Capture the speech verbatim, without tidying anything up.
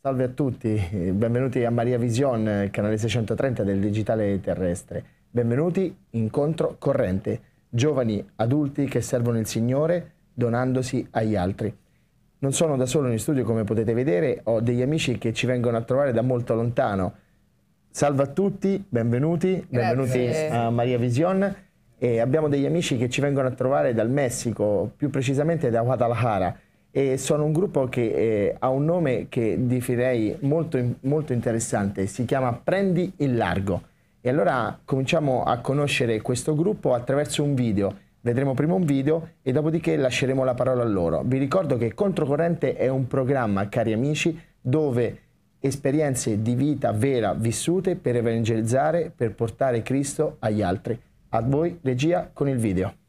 Salve a tutti, benvenuti a Maria Vision, canale seicentotrenta del digitale terrestre. Benvenuti Incontro Corrente, giovani adulti che servono il Signore donandosi agli altri. Non sono da solo in studio, come potete vedere, ho degli amici che ci vengono a trovare da molto lontano. Salve a tutti, benvenuti, benvenuti Grazie. a Maria Vision. E abbiamo degli amici che ci vengono a trovare dal Messico, più precisamente da Guadalajara. E sono un gruppo che eh, ha un nome che definirei molto, molto interessante, si chiama Prendi il Largo. E allora cominciamo a conoscere questo gruppo attraverso un video. Vedremo prima un video e dopodiché lasceremo la parola a loro. Vi ricordo che Controcorrente è un programma, cari amici, dove esperienze di vita vera vissute per evangelizzare, per portare Cristo agli altri. A voi regia con il video.